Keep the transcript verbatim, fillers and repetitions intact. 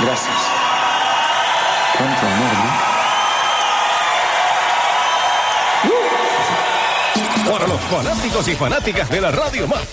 Gracias. Cuánto amor, ¿no? Para los fanáticos y fanáticas de la radio más